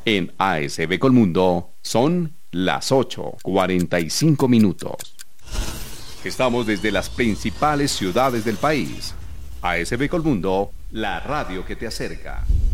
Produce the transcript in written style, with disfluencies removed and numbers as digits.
En ASB Colmundo son las 8:45. Estamos desde las principales ciudades del país. ASB Colmundo, la radio que te acerca.